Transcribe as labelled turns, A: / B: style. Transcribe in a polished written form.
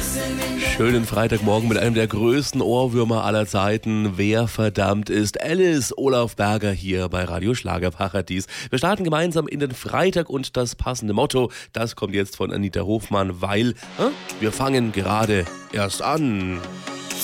A: Schönen Freitagmorgen mit einem der größten Ohrwürmer aller Zeiten. Wer verdammt ist Alice? Olaf Berger hier bei Radio Schlagerparadies. Wir starten gemeinsam in den Freitag und das passende Motto, das kommt jetzt von Anita Hofmann, weil wir fangen gerade erst an.